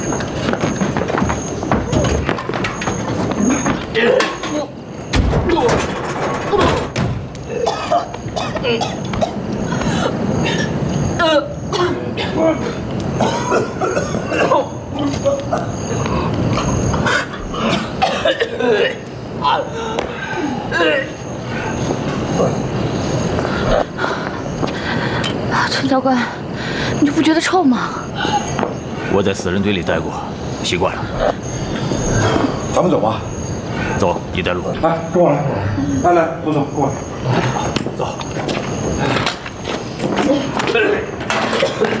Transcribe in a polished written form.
陈教官，你不觉得臭吗？ 我在死人堆里待过，习惯了。 咱们走吧。 走，你带路。 来，跟我来。来，不走，跟我来。 走。